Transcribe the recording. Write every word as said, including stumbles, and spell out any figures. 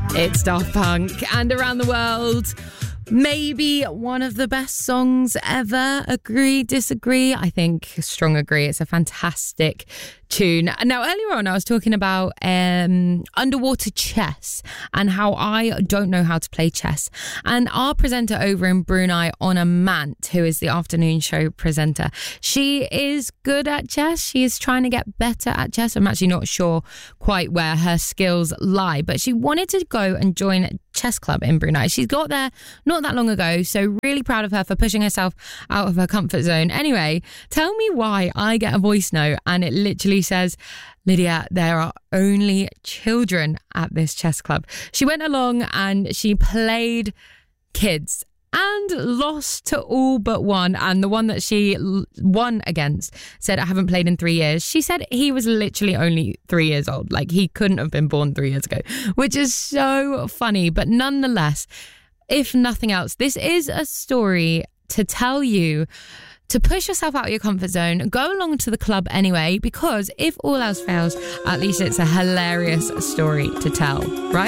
It's Daft Punk and Around the World. Maybe one of the best songs ever. Agree, disagree? I think strong agree. It's a fantastic tune. Now, earlier on, I was talking about um, underwater chess and how I don't know how to play chess. And our presenter over in Brunei, Honor Mant, who is the afternoon show presenter, she is good at chess. She is trying to get better at chess. I'm actually not sure quite where her skills lie, but she wanted to go and join a chess club in Brunei. She's got there not that long ago, so really proud of her for pushing herself out of her comfort zone. Anyway, tell me why I get a voice note and it literally says, Lydia, there are only children at this chess club. She went along and she played kids and lost to all but one. And the one that she won against said, I haven't played in three years. She said he was literally only three years old. Like, he couldn't have been born three years ago, which is so funny. But nonetheless, if nothing else, this is a story to tell you to push yourself out of your comfort zone. Go along to the club anyway, because if all else fails, at least it's a hilarious story to tell, right?